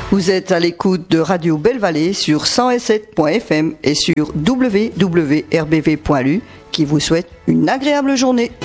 Vous êtes à l'écoute de Radio Belle-Vallée sur 107.fm et sur www.rbv.lu qui vous souhaite une agréable journée.